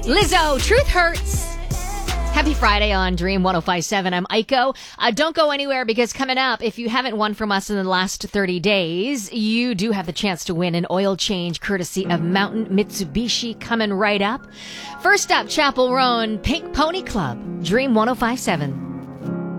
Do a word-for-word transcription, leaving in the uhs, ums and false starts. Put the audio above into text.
Lizzo, Truth Hurts. Happy Friday on Dream one oh five point seven. I'm Aiko. Uh, don't go anywhere because coming up, if you haven't won from us in the last thirty days, you do have the chance to win an oil change courtesy of Mountain Mitsubishi coming right up. First up, Chapel Roan Pink Pony Club, Dream one oh five point seven.